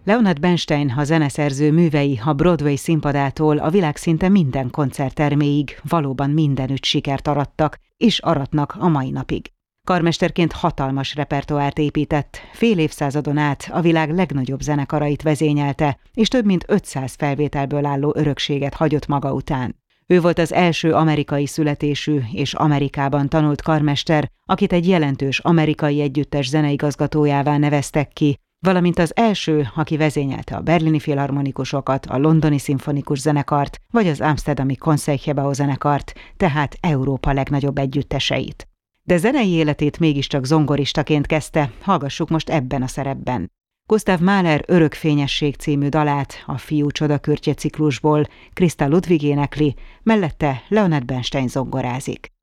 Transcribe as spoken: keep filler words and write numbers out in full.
Leonard Bernstein, a zeneszerző művei a Broadway színpadától a világ szinte minden koncertterméig valóban mindenütt sikert arattak, és aratnak a mai napig. Karmesterként hatalmas repertoárt épített, fél évszázadon át a világ legnagyobb zenekarait vezényelte, és több mint ötszáz felvételből álló örökséget hagyott maga után. Ő volt az első amerikai születésű és Amerikában tanult karmester, akit egy jelentős amerikai együttes zeneigazgatójává neveztek ki, valamint az első, aki vezényelte a berlini filharmonikusokat, a londoni szimfonikus zenekart, vagy az amsterdami Concertgebouw zenekart, tehát Európa legnagyobb együtteseit. De zenei életét mégiscsak zongoristaként kezdte, hallgassuk most ebben a szerepben. Gustav Mahler Örök fényesség című dalát a Fiú csodakürtje ciklusból Christa Ludwig énekli, mellette Leonard Bernstein zongorázik.